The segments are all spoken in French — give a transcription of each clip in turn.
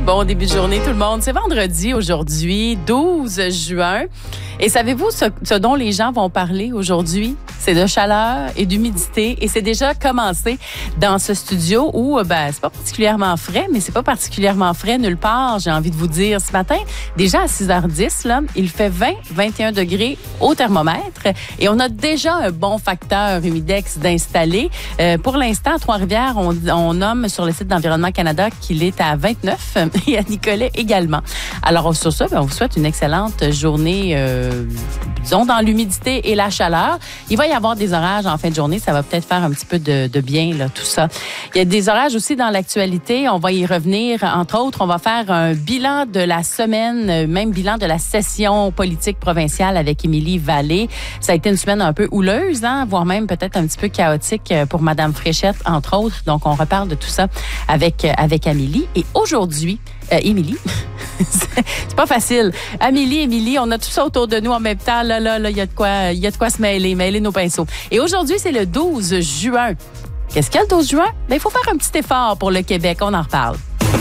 Bon début de journée tout le monde. C'est vendredi aujourd'hui, 12 juin. Et savez-vous ce dont les gens vont parler aujourd'hui? C'est de chaleur et d'humidité. Et c'est déjà commencé dans ce studio où, c'est pas particulièrement frais, mais c'est pas particulièrement frais nulle part, j'ai envie de vous dire. Ce matin, déjà à 6h10, là, il fait 20-21 degrés au thermomètre. Et on a déjà un bon facteur humidex d'installer. Pour l'instant, à Trois-Rivières, on nomme sur le site d'Environnement Canada qu'il est à 29 et à Nicolet également. Alors, sur ça, on vous souhaite une excellente journée, disons, dans l'humidité et la chaleur. Il va y avoir des orages en fin de journée. Ça va peut-être faire un petit peu de bien, là, tout ça. Il y a des orages aussi dans l'actualité. On va y revenir. Entre autres, on va faire un bilan de la semaine, même bilan de la session politique provinciale avec Émilie Vallée. Ça a été une semaine un peu houleuse, voire même peut-être un petit peu chaotique pour Madame Fréchette, entre autres. Donc, on reparle de tout ça avec Amélie. Et aujourd'hui, Émilie, c'est pas facile. Amélie, on a tout ça autour de nous en même temps. Là, il y a de quoi se mêler nos pinceaux. Et aujourd'hui, c'est le 12 juin. Qu'est-ce qu'il y a le 12 juin? Il faut faire un petit effort pour le Québec. On en reparle.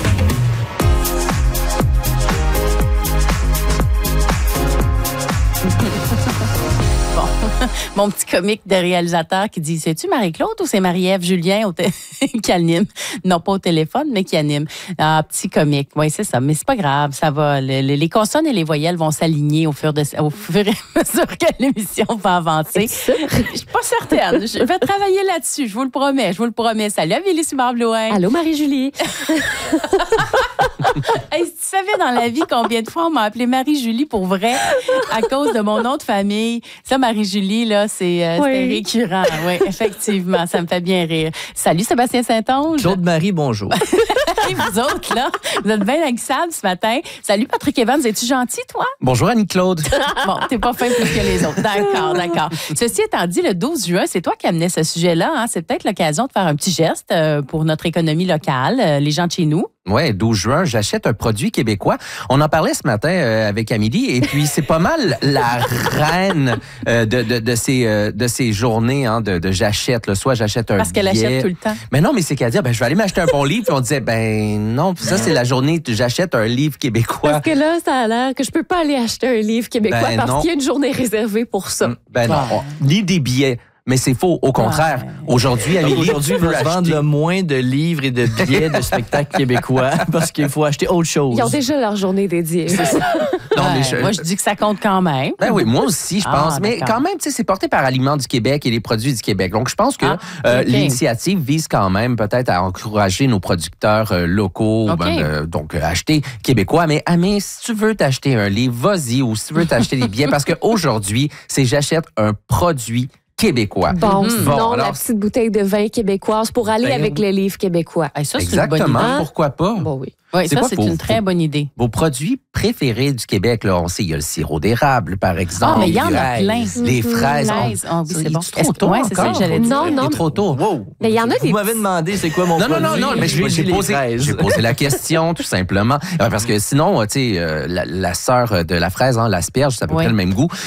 Mon petit comique de réalisateur qui dit, c'est-tu Marie-Claude ou c'est Marie-Ève Julien qui anime? Non, pas au téléphone, mais qui anime. Ah, petit comique. Oui, c'est ça. Mais c'est pas grave. Ça va. Les consonnes et les voyelles vont s'aligner au fur et à mesure que l'émission va avancer. Je suis pas certaine. Je vais travailler là-dessus. Je vous le promets. Salut, Amélie Simard-Blouin. Allô, Marie-Julie. Hey, si tu savais dans la vie combien de fois on m'a appelée Marie-Julie pour vrai à cause de mon nom de famille. Ça, Marie-Julie, là, c'est récurrent. Oui, effectivement, ça me fait bien rire. Salut, Sébastien Saint-Onge. Claude-Marie, bonjour. Et vous autres, là, vous êtes bien aguissables ce matin. Salut, Patrick Evans. Es-tu gentil, toi? Bonjour, Annie-Claude. Bon, t'es pas fin plus que les autres. D'accord. Ceci étant dit, le 12 juin, c'est toi qui amenais ce sujet-là. C'est peut-être l'occasion de faire un petit geste pour notre économie locale, les gens de chez nous. Oui, 12 juin, j'achète un produit québécois. On en parlait ce matin avec Amélie, et puis c'est pas mal la reine de ces journées de j'achète. Là. Soit j'achète un Parce qu'elle billet. achète tout le temps. Mais non, mais c'est qu'à dire, je vais aller m'acheter un bon livre. Puis on disait, non, ça c'est la journée où j'achète un livre québécois. Parce que là, ça a l'air que je peux pas aller acheter un livre québécois parce qu'il y a une journée réservée pour ça. Non, ni des billets. Mais c'est faux. Au contraire, aujourd'hui, Amélie, aujourd'hui, ils veulent vendre le moins de livres et de billets de spectacles québécois parce qu'il faut acheter autre chose. Ils ont déjà leur journée dédiée. C'est ça. Moi, je dis que ça compte quand même. Ben oui, moi aussi, je pense. Mais quand même, c'est porté par Aliments du Québec et les produits du Québec. Donc, je pense que l'initiative vise quand même peut-être à encourager nos producteurs locaux, donc acheter québécois. Mais si tu veux t'acheter un livre, vas-y, ou si tu veux t'acheter des billets, parce qu'aujourd'hui, c'est j'achète un produit québécois. Sinon, la petite bouteille de vin québécoise pour aller avec le livre québécois. Ça, c'est exactement, une bonne idée. Pourquoi pas? Bon, oui. Oui, ça, c'est une très bonne idée. Vos produits préférés du Québec, là, on sait, il y a le sirop d'érable, par exemple. Ah, mais il y en a plein. Les fraises. Oui, c'est bon. C'est trop tôt c'est ça que j'allais dire. Non. C'est trop tôt. Wow. Mais il y en a des... Vous m'avez demandé c'est quoi mon produit. Non, mais j'ai posé la question, tout simplement. Parce que sinon, tu sais, la sœur de la fraise, l'asperge, c'est à peu près le même goût.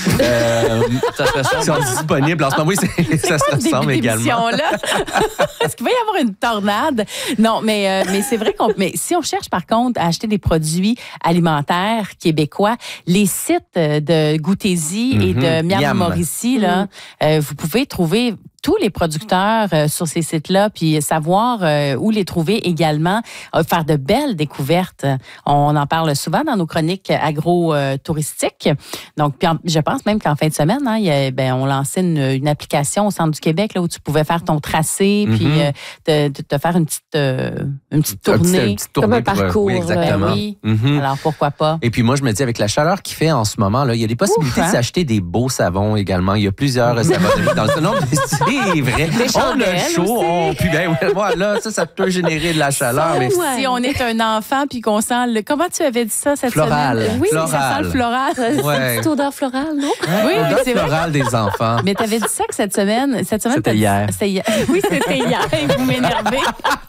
Ça se ressemble. C'est disponible en ce moment. Oui, ça se ressemble également. Est-ce qu'il va y avoir une tornade? Non, mais c'est vrai mais si on cherche, par contre, à acheter des produits alimentaires québécois, les sites de Goûtez-y et de Miam Mauricie, là, vous pouvez trouver tous les producteurs sur ces sites-là, puis savoir où les trouver également, faire de belles découvertes. On en parle souvent dans nos chroniques agro-touristiques. Donc, puis je pense même qu'en fin de semaine, on lançait une application au Centre du Québec là, où tu pouvais faire ton tracé, puis te faire une petite tournée. Comme un parcours. Oui, exactement. Alors, pourquoi pas? Et puis moi, je me dis, avec la chaleur qu'il fait en ce moment, là, il y a des possibilités de s'acheter des beaux savons également. Il y a plusieurs savonneries dans le nom. C'est vrai. On a chaud, voilà, ça peut générer de la chaleur. Mais si on est un enfant puis qu'on sent le... Comment tu avais dit ça cette semaine? Oui, ça sent le floral. C'est une petite odeur florale, non? Oui, c'est floral des enfants. Mais tu avais dit ça que cette semaine... C'était hier. Oui, c'était hier. Vous m'énervez.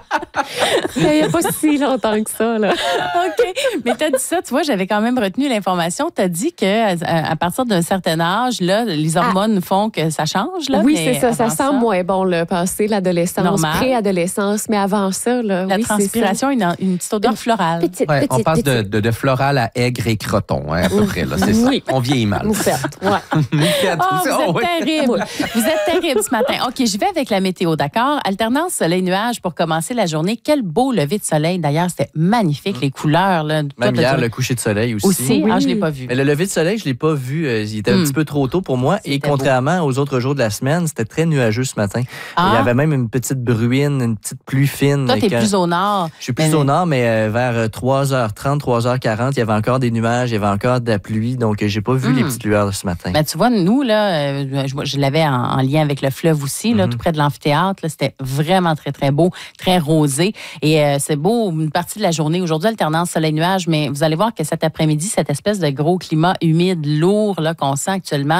Il n'y a pas si longtemps que ça, là. OK. Mais tu as dit ça, tu vois, j'avais quand même retenu l'information. Tu as dit qu'à partir d'un certain âge, là, les hormones font que ça change, là. Oui, c'est ça. Ça semble moins bon, le passé, l'adolescence, pré-adolescence. Mais avant ça, là, la transpiration, une petite odeur florale. On passe de floral à aigre et croton, à peu près, là. C'est ça. On vieillit mal. Moufette, ouais. Vous êtes terrible. Vous êtes terrible ce matin. OK, je vais avec la météo, d'accord? Alternance soleil-nuage pour commencer la journée. Quel beau lever de soleil. D'ailleurs, c'était magnifique, les couleurs. Là. Même hier, le coucher de soleil aussi. Oui. Je ne l'ai pas vu. Mais le lever de soleil, je ne l'ai pas vu. Il était un petit peu trop tôt pour moi. Et contrairement aux autres jours de la semaine, c'était très nuageux ce matin. Il y avait même une petite bruine, une petite pluie fine. Toi, tu es plus au nord. Je suis plus au nord, mais vers 3h30, 3h40, il y avait encore des nuages, il y avait encore de la pluie. Donc, j'ai pas vu les petites lueurs de ce matin. Ben, tu vois, nous, là, je l'avais en lien avec le fleuve aussi, là, tout près de l'amphithéâtre. Là, c'était vraiment très, très beau, très rosé. Et c'est beau une partie de la journée. Aujourd'hui, alternance soleil-nuage, mais vous allez voir que cet après-midi, cette espèce de gros climat humide, lourd là, qu'on sent actuellement,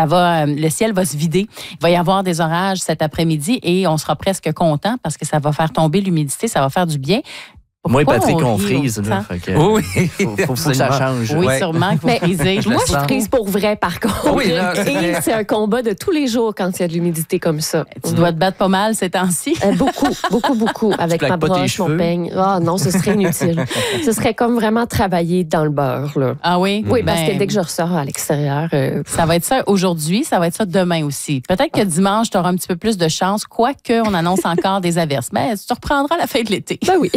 le ciel va se vider. Il va y avoir des orages cet après-midi et on sera presque content parce que ça va faire tomber l'humidité, ça va faire du bien. Moi et Patrick, on frise. Là, oui, faut que ça change. Oui, sûrement qu'il faut friser. Moi, je frise pour vrai, par contre. Oui, là, et c'est un combat de tous les jours quand il y a de l'humidité comme ça. Tu dois te battre pas mal ces temps-ci. Beaucoup. Avec ma broche, mon peigne. Ah non, ce serait inutile. Ce serait comme vraiment travailler dans le beurre. Là. Ah oui? Oui, parce que dès que je ressors à l'extérieur... Ça va être ça aujourd'hui, ça va être ça demain aussi. Peut-être que dimanche, tu auras un petit peu plus de chance, quoique on annonce encore des averses. Mais tu te reprendras à la fin de l'été. Ben oui.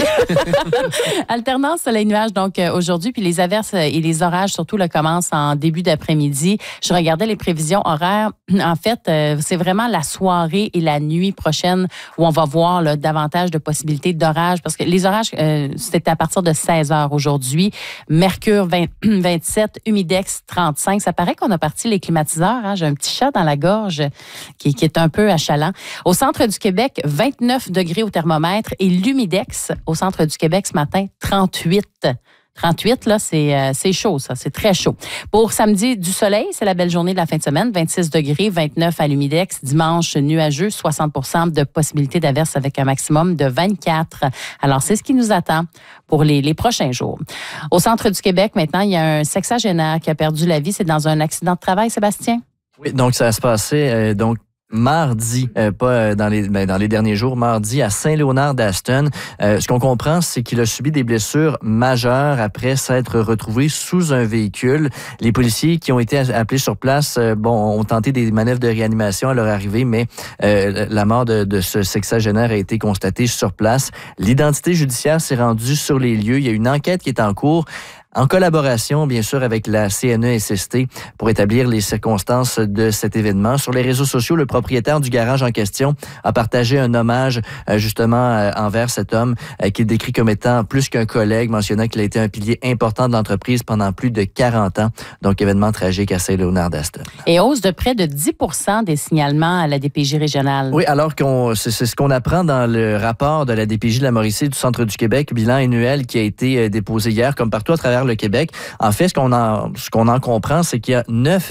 Alternance soleil-nuage, donc aujourd'hui, puis les averses et les orages, surtout, là, commencent en début d'après-midi. Je regardais les prévisions horaires. En fait, c'est vraiment la soirée et la nuit prochaine où on va voir là, davantage de possibilités d'orages, parce que les orages, c'était à partir de 16 heures aujourd'hui. Mercure 27, humidex 35. Ça paraît qu'on a parti les climatiseurs. Hein? J'ai un petit chat dans la gorge qui est un peu achalant. Au centre du Québec, 29 degrés au thermomètre et l'humidex au centre du Québec ce matin, 38. 38, là, c'est chaud, ça. C'est très chaud. Pour samedi, du soleil, c'est la belle journée de la fin de semaine. 26 degrés, 29 à l'humidex. Dimanche, nuageux, 60% de possibilité d'averse avec un maximum de 24. Alors, c'est ce qui nous attend pour les prochains jours. Au centre du Québec, maintenant, il y a un sexagénaire qui a perdu la vie. C'est dans un accident de travail, Sébastien? Oui, donc ça se passait, mardi, pas dans les derniers jours, mardi à Saint-Léonard-d'Aston. Ce qu'on comprend, c'est qu'il a subi des blessures majeures après s'être retrouvé sous un véhicule. Les policiers qui ont été appelés sur place, ont tenté des manœuvres de réanimation à leur arrivée, mais la mort de ce sexagénaire a été constatée sur place. L'identité judiciaire s'est rendue sur les lieux. Il y a une enquête qui est en cours, en collaboration, bien sûr, avec la CNESST pour établir les circonstances de cet événement. Sur les réseaux sociaux, le propriétaire du garage en question a partagé un hommage justement envers cet homme qu'il décrit comme étant plus qu'un collègue, mentionnant qu'il a été un pilier important de l'entreprise pendant plus de 40 ans. Donc, événement tragique à Saint-Léonard-d'Aston. Et hausse de près de 10% des signalements à la DPJ régionale. Oui, alors c'est ce qu'on apprend dans le rapport de la DPJ de la Mauricie du Centre du Québec, bilan annuel qui a été déposé hier, comme partout à travers le Québec. En fait, ce qu'on en comprend, c'est qu'il y a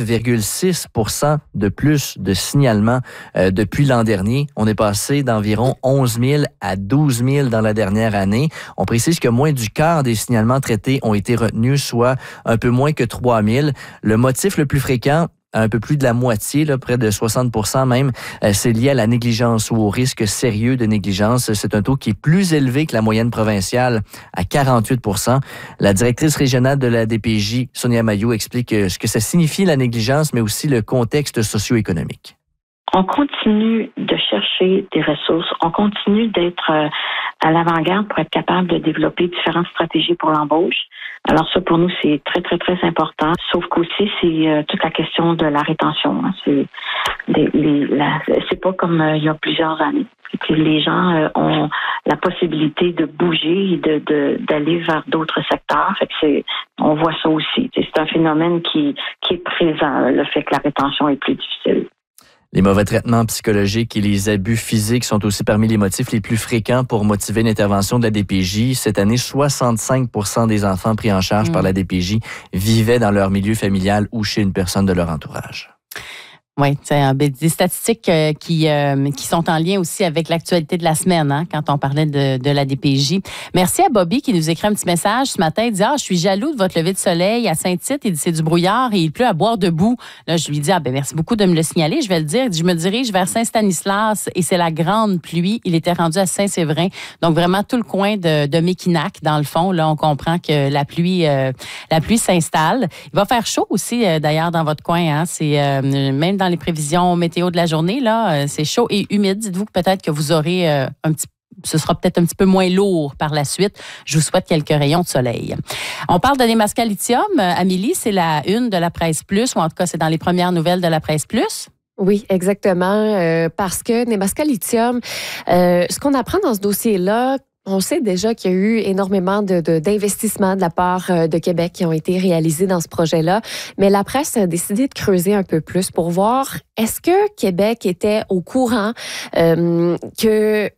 9,6% de plus de signalements depuis l'an dernier. On est passé d'environ 11 000 à 12 000 dans la dernière année. On précise que moins du quart des signalements traités ont été retenus, soit un peu moins que 3 000. Le motif le plus fréquent, un peu plus de la moitié, là, près de 60% même, c'est lié à la négligence ou au risque sérieux de négligence. C'est un taux qui est plus élevé que la moyenne provinciale, à 48%. La directrice régionale de la DPJ, Sonia Maillot, explique ce que ça signifie la négligence, mais aussi le contexte socio-économique. On continue de chercher des ressources, on continue d'être à l'avant-garde pour être capable de développer différentes stratégies pour l'embauche. Alors ça, pour nous, c'est très, très, très important. Sauf qu'aussi, c'est toute la question de la rétention. Hein. C'est pas comme il y a plusieurs années. Les gens ont la possibilité de bouger et d'aller vers d'autres secteurs. Fait que on voit ça aussi. C'est un phénomène qui est présent, le fait que la rétention est plus difficile. Les mauvais traitements psychologiques et les abus physiques sont aussi parmi les motifs les plus fréquents pour motiver une intervention de la DPJ. Cette année, 65% des enfants pris en charge par la DPJ vivaient dans leur milieu familial ou chez une personne de leur entourage. Oui, c'est des statistiques qui sont en lien aussi avec l'actualité de la semaine, hein, quand on parlait de la DPJ. Merci à Bobby qui nous écrit un petit message ce matin. Il dit « je suis jaloux de votre lever de soleil à Saint-Tite. Il dit « c'est du brouillard et il pleut à boire debout. » Là, je lui dis « merci beaucoup de me le signaler. Je vais le dire. » Il dit « je me dirige vers Saint-Stanislas et c'est la grande pluie. » Il était rendu à Saint-Séverin. Donc, vraiment, tout le coin de Mekinac, dans le fond. Là, on comprend que la pluie s'installe. Il va faire chaud aussi, d'ailleurs, dans votre coin. Hein. C'est même dans les prévisions météo de la journée, là, c'est chaud et humide. Dites-vous que peut-être que vous aurez ce sera peut-être un petit peu moins lourd par la suite. Je vous souhaite quelques rayons de soleil. On parle de Nemaska Lithium. Amélie, c'est la une de la Presse Plus, ou en tout cas, c'est dans les premières nouvelles de la Presse Plus. Oui, exactement. Parce que Nemaska Lithium, ce qu'on apprend dans ce dossier-là, on sait déjà qu'il y a eu énormément d'investissements de la part de Québec qui ont été réalisés dans ce projet-là, mais la presse a décidé de creuser un peu plus pour voir est-ce que Québec était au courant que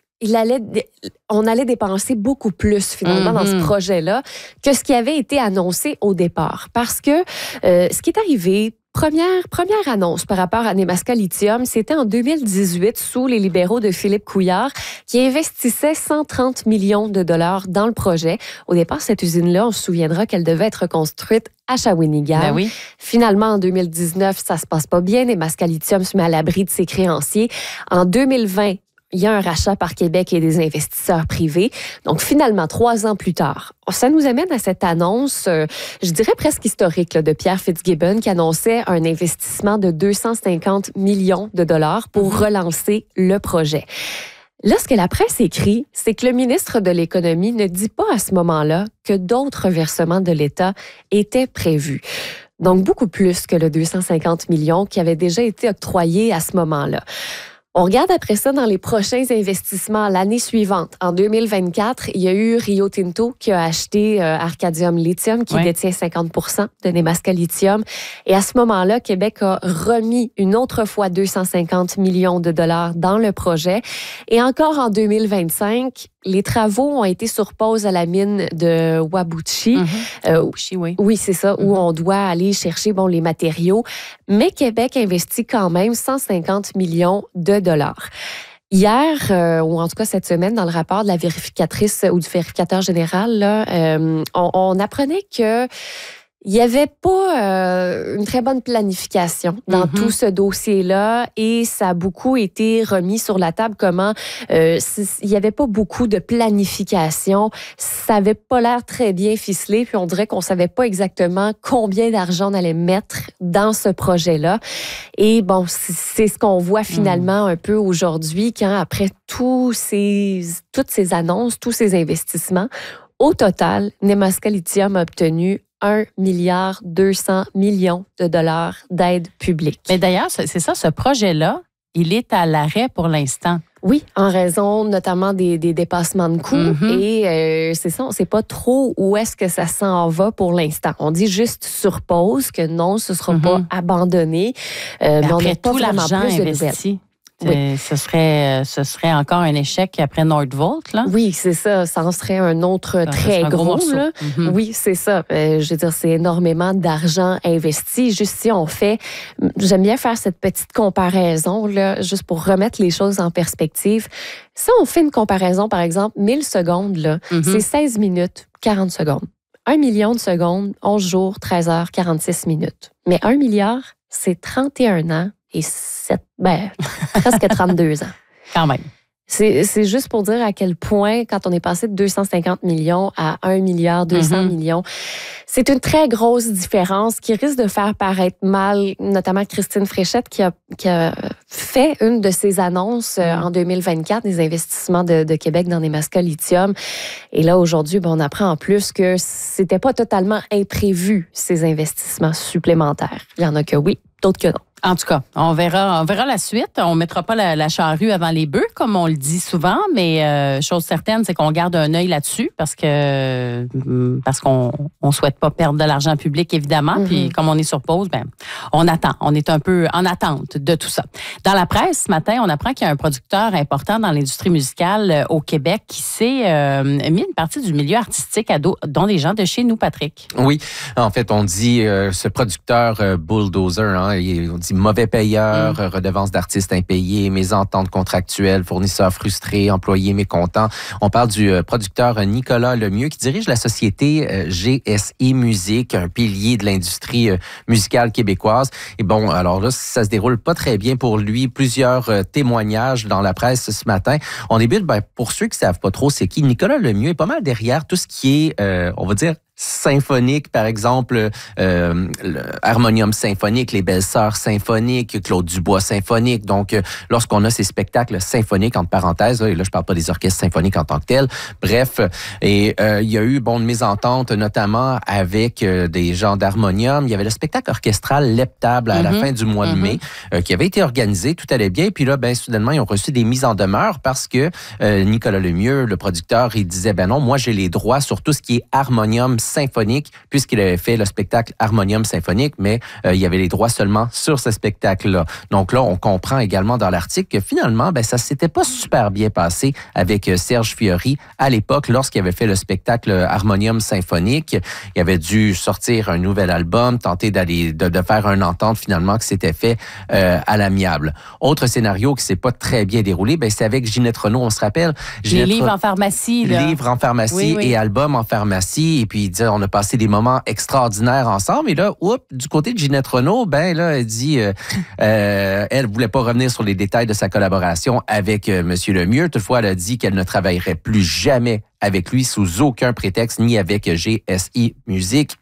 on allait dépenser beaucoup plus finalement dans ce projet-là que ce qui avait été annoncé au départ. Parce que ce qui est arrivé, Première annonce par rapport à Nemaska Lithium, c'était en 2018 sous les libéraux de Philippe Couillard qui investissait 130 millions de dollars dans le projet. Au départ, cette usine-là, on se souviendra qu'elle devait être construite à Shawinigan. Ben oui. Finalement, en 2019, ça se passe pas bien. Nemaska Lithium se met à l'abri de ses créanciers. En 2020, il y a un rachat par Québec et des investisseurs privés. Donc, finalement, 3 ans plus tard, ça nous amène à cette annonce, je dirais presque historique, là, de Pierre Fitzgibbon qui annonçait un investissement de 250 millions de dollars pour relancer le projet. Là, ce que la presse écrit, c'est que le ministre de l'Économie ne dit pas à ce moment-là que d'autres versements de l'État étaient prévus. Donc, beaucoup plus que le 250 millions qui avait déjà été octroyé à ce moment-là. On regarde après ça dans les prochains investissements l'année suivante. En 2024, il y a eu Rio Tinto qui a acheté Arcadium Lithium, qui détient 50% de Nemaska Lithium. Et à ce moment-là, Québec a remis une autre fois 250 millions de dollars dans le projet. Et encore en 2025, les travaux ont été sur pause à la mine de Whabouchi. Oui, c'est ça, où on doit aller chercher les matériaux. Mais Québec investit quand même 150 millions de dollars. Hier, ou en tout cas cette semaine, dans le rapport de la vérificatrice ou du vérificateur général, là, on apprenait que il n'y avait pas une très bonne planification dans tout ce dossier-là et ça a beaucoup été remis sur la table comment il n'y avait pas beaucoup de planification. Ça n'avait pas l'air très bien ficelé puis on dirait qu'on ne savait pas exactement combien d'argent on allait mettre dans ce projet-là. Et bon, c'est ce qu'on voit finalement un peu aujourd'hui quand après toutes ces annonces, tous ces investissements, au total, Nemaska Lithium a obtenu 1,2 milliard de dollars d'aide publique. Mais d'ailleurs, c'est ça, ce projet-là, il est à l'arrêt pour l'instant. Oui, en raison notamment des dépassements de coûts. Et c'est ça, on ne sait pas trop où est-ce que ça s'en va pour l'instant. On dit juste sur pause que non, ce ne sera pas abandonné. Mais on n'a pas vraiment plus de nouvelles. Oui. Ce serait encore un échec après Nordvolt, là? Oui, c'est ça. Ça en serait un autre très gros. Là. Oui, c'est ça. Je veux dire, c'est énormément d'argent investi. Juste si on fait... J'aime bien faire cette petite comparaison, là, juste pour remettre les choses en perspective. Si on fait une comparaison, par exemple, 1000 secondes, là, c'est 16 minutes, 40 secondes. 1 million de secondes, 11 jours, 13 heures, 46 minutes. Mais 1 milliard, c'est 31 ans et presque 32 ans. Quand même. C'est juste pour dire à quel point, quand on est passé de 250 millions à 1 milliard 200 millions, c'est une très grosse différence qui risque de faire paraître mal, notamment Christine Fréchette qui a fait une de ses annonces en 2024 des investissements de Québec dans Nemaska Lithium. Et là, aujourd'hui, on apprend en plus que c'était pas totalement imprévu, ces investissements supplémentaires. Il y en a que oui, d'autres que non. En tout cas, on verra la suite. On ne mettra pas la charrue avant les bœufs, comme on le dit souvent, mais chose certaine, c'est qu'on garde un œil là-dessus parce qu'on ne souhaite pas perdre de l'argent public, évidemment. Puis comme on est sur pause, on attend. On est un peu en attente de tout ça. Dans la presse, ce matin, on apprend qu'il y a un producteur important dans l'industrie musicale au Québec qui s'est mis une partie du milieu artistique à dos, dont des gens de chez nous, Patrick. Oui, en fait, on dit ce producteur Bulldozer, on dit mauvais payeurs, redevances d'artistes impayés, mésententes contractuelles, fournisseurs frustrés, employés mécontents. On parle du producteur Nicolas Lemieux qui dirige la société GSI Musique, un pilier de l'industrie musicale québécoise. Et bon, alors là, ça se déroule pas très bien pour lui. Plusieurs témoignages dans la presse ce matin. On débute, pour ceux qui savent pas trop c'est qui, Nicolas Lemieux est pas mal derrière tout ce qui est, on va dire, symphonique, par exemple, Harmonium symphonique, les Belles-Sœurs symphoniques, Claude Dubois symphonique. Donc, lorsqu'on a ces spectacles symphoniques, entre parenthèses, et là, je parle pas des orchestres symphoniques en tant que tels, bref, et il y a eu, une mésentente, notamment avec des gens d'Harmonium. Il y avait le spectacle orchestral Leptable à la fin du mois de mai, qui avait été organisé, tout allait bien, puis là, soudainement, ils ont reçu des mises en demeure parce que Nicolas Lemieux, le producteur, il disait, non, moi, j'ai les droits sur tout ce qui est Harmonium symphonique, puisqu'il avait fait le spectacle Harmonium symphonique, mais il y avait les droits seulement sur ce spectacle-là. Donc là, on comprend également dans l'article que finalement, ça s'était pas super bien passé avec Serge Fiori à l'époque, lorsqu'il avait fait le spectacle Harmonium symphonique. Il avait dû sortir un nouvel album, tenter de faire une entente finalement qui s'était fait à l'amiable. Autre scénario qui s'est pas très bien déroulé, c'est avec Ginette Renault, on se rappelle. Les livres en pharmacie. Là. Livres en pharmacie et albums en pharmacie. Et puis, on a passé des moments extraordinaires ensemble. Et là, du côté de Ginette Renault, elle dit, elle voulait pas revenir sur les détails de sa collaboration avec M. Lemieux. Toutefois, elle a dit qu'elle ne travaillerait plus jamais avec lui sous aucun prétexte, ni avec GSI Musique.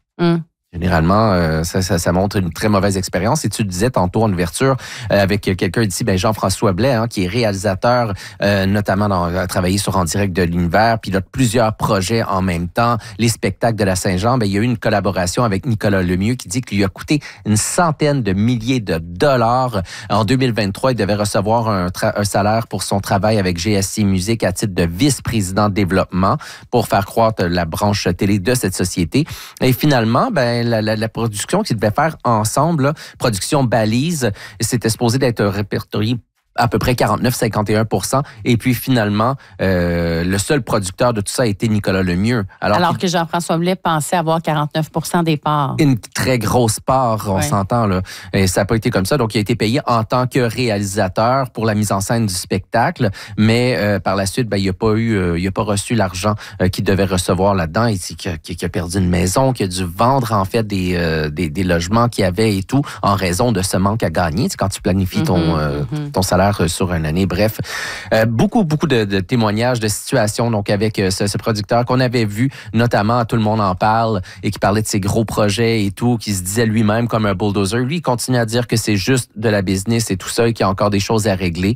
Généralement, ça montre une très mauvaise expérience. Et tu le disais tantôt en ouverture avec quelqu'un d'ici, Jean-François Blais, qui est réalisateur, notamment a travaillé sur En direct de l'univers, pilote plusieurs projets en même temps. Les spectacles de la Saint-Jean, il y a eu une collaboration avec Nicolas Lemieux qui dit qu'il lui a coûté une centaine de milliers de dollars. En 2023, il devait recevoir un salaire pour son travail avec GSI Musique à titre de vice-président de développement pour faire croître la branche télé de cette société. Et finalement, la production qu'ils devaient faire ensemble, là, production Balise, c'était supposé d'être répertorié à peu près 49-51%. Et puis finalement, le seul producteur de tout ça a été Nicolas Lemieux. Alors que Jean-François Blais pensait avoir 49% des parts. Une très grosse part, on s'entend, là. Et ça n'a pas été comme ça. Donc, il a été payé en tant que réalisateur pour la mise en scène du spectacle. Mais par la suite, il n'a pas reçu l'argent qu'il devait recevoir là-dedans. Et qu'il a perdu une maison, qu'il a dû vendre, en fait, des logements qu'il y avait et tout, en raison de ce manque à gagner. Quand tu planifies ton salaire sur une année. Bref, beaucoup de témoignages, de situations donc avec ce producteur qu'on avait vu, notamment Tout le monde en parle, et qui parlait de ses gros projets et tout, qui se disait lui-même comme un bulldozer. Lui, il continue à dire que c'est juste de la business et tout ça, et qu'il y a encore des choses à régler.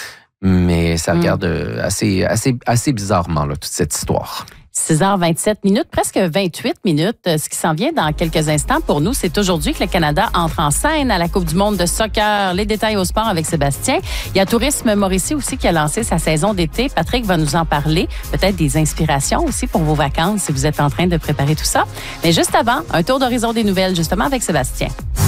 Mais ça regarde assez bizarrement, là, toute cette histoire. 6h27, presque 28 minutes. Ce qui s'en vient dans quelques instants pour nous, c'est aujourd'hui que le Canada entre en scène à la Coupe du monde de soccer. Les détails au sport avec Sébastien. Il y a Tourisme Mauricie aussi qui a lancé sa saison d'été. Patrick va nous en parler. Peut-être des inspirations aussi pour vos vacances si vous êtes en train de préparer tout ça. Mais juste avant, un tour d'horizon des nouvelles justement avec Sébastien.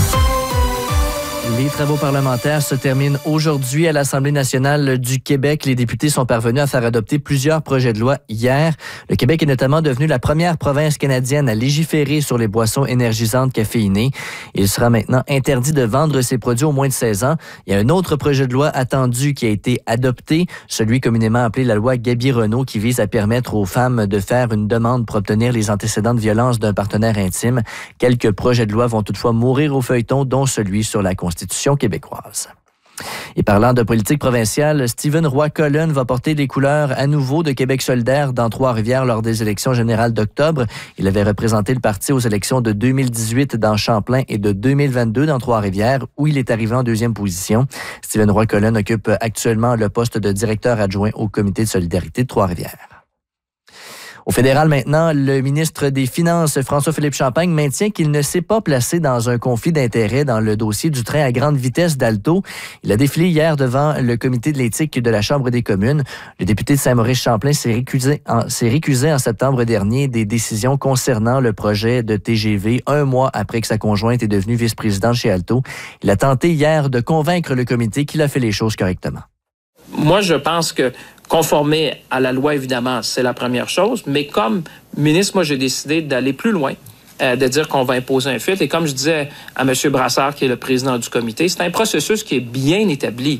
Les travaux parlementaires se terminent aujourd'hui à l'Assemblée nationale du Québec. Les députés sont parvenus à faire adopter plusieurs projets de loi hier. Le Québec est notamment devenu la première province canadienne à légiférer sur les boissons énergisantes caféinées. Il sera maintenant interdit de vendre ces produits aux moins de 16 ans. Il y a un autre projet de loi attendu qui a été adopté, celui communément appelé la loi Gaby-Renault, qui vise à permettre aux femmes de faire une demande pour obtenir les antécédents de violence d'un partenaire intime. Quelques projets de loi vont toutefois mourir au feuilleton, dont celui sur la Constitution québécoise. Et parlant de politique provinciale, Stephen Roy-Collen va porter les couleurs à nouveau de Québec solidaire dans Trois-Rivières lors des élections générales d'octobre. Il avait représenté le parti aux élections de 2018 dans Champlain et de 2022 dans Trois-Rivières, où il est arrivé en deuxième position. Stephen Roy-Collen occupe actuellement le poste de directeur adjoint au comité de solidarité de Trois-Rivières. Au fédéral maintenant, le ministre des Finances, François-Philippe Champagne, maintient qu'il ne s'est pas placé dans un conflit d'intérêts dans le dossier du train à grande vitesse d'Alto. Il a défilé hier devant le comité de l'éthique de la Chambre des communes. Le député de Saint-Maurice-Champlain s'est récusé en septembre dernier des décisions concernant le projet de TGV, un mois après que sa conjointe est devenue vice-présidente chez Alto. Il a tenté hier de convaincre le comité qu'il a fait les choses correctement. Moi, je pense que conformer à la loi, évidemment, c'est la première chose. Mais comme ministre, moi, j'ai décidé d'aller plus loin de dire qu'on va imposer un filtre. Et comme je disais à M. Brassard, qui est le président du comité, c'est un processus qui est bien établi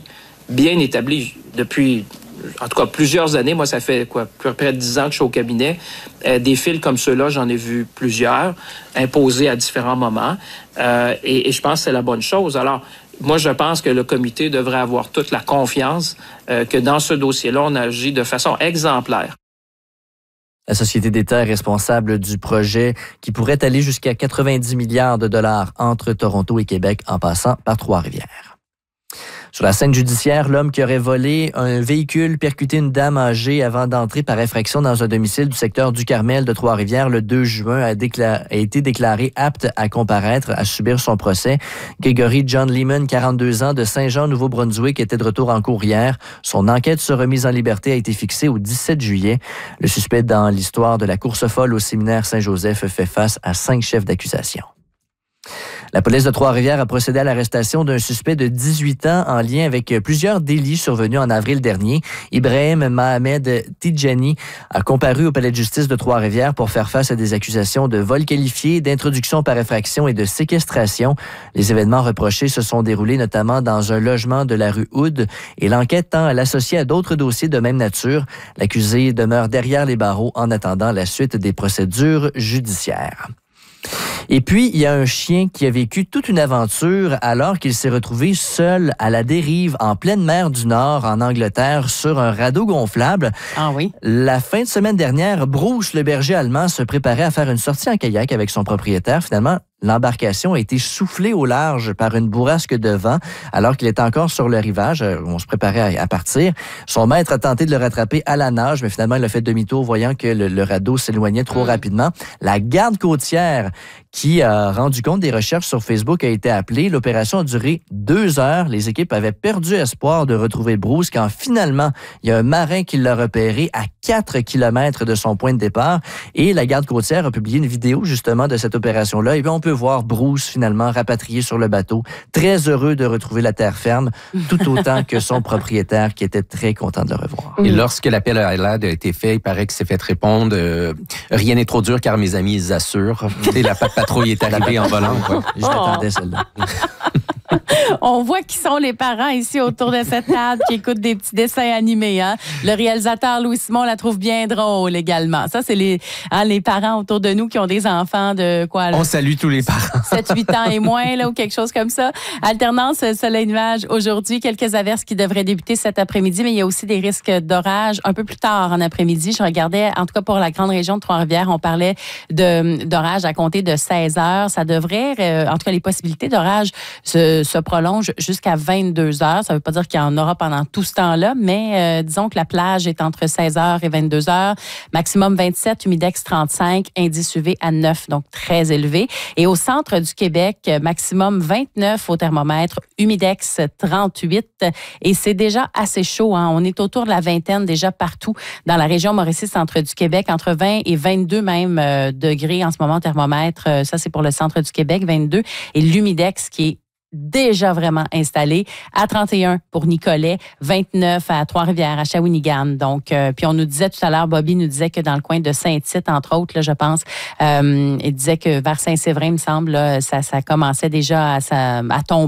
depuis, en tout cas, plusieurs années. Moi, ça fait près de 10 ans que je suis au cabinet. Des filtres comme ceux-là, j'en ai vu plusieurs, imposés à différents moments. Et je pense que c'est la bonne chose. Alors, moi, je pense que le comité devrait avoir toute la confiance que dans ce dossier-là, on agit de façon exemplaire. La société d'État est responsable du projet qui pourrait aller jusqu'à 90 milliards de dollars entre Toronto et Québec en passant par Trois-Rivières. Sur la scène judiciaire, l'homme qui aurait volé un véhicule, percuté une dame âgée avant d'entrer par effraction dans un domicile du secteur du Carmel de Trois-Rivières le 2 juin a été déclaré apte à comparaître, à subir son procès. Gregory John Lehman, 42 ans, de Saint-Jean, Nouveau-Brunswick, était de retour en cour hier. Son enquête sur remise en liberté a été fixée au 17 juillet. Le suspect dans l'histoire de la course folle au séminaire Saint-Joseph fait face à 5 chefs d'accusation. La police de Trois-Rivières a procédé à l'arrestation d'un suspect de 18 ans en lien avec plusieurs délits survenus en avril dernier. Ibrahim Mohamed Tidjani a comparu au palais de justice de Trois-Rivières pour faire face à des accusations de vol qualifié, d'introduction par effraction et de séquestration. Les événements reprochés se sont déroulés notamment dans un logement de la rue Hood et l'enquête tend à l'associer à d'autres dossiers de même nature. L'accusé demeure derrière les barreaux en attendant la suite des procédures judiciaires. Et puis, il y a un chien qui a vécu toute une aventure alors qu'il s'est retrouvé seul à la dérive en pleine mer du Nord, en Angleterre, sur un radeau gonflable. Ah oui? La fin de semaine dernière, Bruce, le berger allemand, se préparait à faire une sortie en kayak avec son propriétaire. Finalement, l'embarcation a été soufflée au large par une bourrasque de vent alors qu'il était encore sur le rivage. On se préparait à partir. Son maître a tenté de le rattraper à la nage, mais finalement, il a fait demi-tour voyant que le radeau s'éloignait trop rapidement. La garde côtière qui a rendu compte des recherches sur Facebook a été appelée. L'opération a duré 2 heures. Les équipes avaient perdu espoir de retrouver Bruce quand finalement, il y a un marin qui l'a repéré à 4 kilomètres de son point de départ. Et la garde côtière a publié une vidéo justement de cette opération-là. Et bien, on peut voir Bruce finalement rapatrié sur le bateau, très heureux de retrouver la terre ferme, tout autant que son propriétaire qui était très content de le revoir. Et lorsque l'appel à l'aide a été fait, il paraît qu'il s'est fait répondre rien n'est trop dur car mes amis ils assurent. Et la patrouille est arrivée en volant. Je l'attendais celle-là. On voit qui sont les parents ici autour de cette table qui écoutent des petits dessins animés. Hein? Le réalisateur Louis-Simon la trouve bien drôle également. Ça, c'est les parents autour de nous qui ont des enfants de quoi? Là, on salue tous les parents. 7-8 ans et moins, là, ou quelque chose comme ça. Alternance soleil-nuage aujourd'hui. Quelques averses qui devraient débuter cet après-midi, mais il y a aussi des risques d'orage un peu plus tard en après-midi. Je regardais, en tout cas pour la grande région de Trois-Rivières, on parlait d'orage à compter de 16 heures. Ça devrait, en tout cas, les possibilités d'orage se prolongent jusqu'à 22 heures. Ça ne veut pas dire qu'il y en aura pendant tout ce temps-là, mais disons que la plage est entre 16 heures et 22 heures. Maximum 27, humidex 35, indice UV à 9, donc très élevé. Et au centre du Québec, maximum 29 au thermomètre, humidex 38. Et c'est déjà assez chaud. Hein? On est autour de la vingtaine déjà partout dans la région Mauricie-Centre du Québec, entre 20 et 22 même degrés en ce moment au thermomètre. Ça, c'est pour le centre du Québec, 22. Et l'humidex qui est déjà vraiment installé à 31 pour Nicolet, 29 à Trois-Rivières, à Shawinigan. Donc, puis on nous disait tout à l'heure, Bobby nous disait que dans le coin de Saint-Tite, entre autres, là, je pense, il disait que vers Saint-Séverin, il me semble, là, ça commençait déjà à tomber.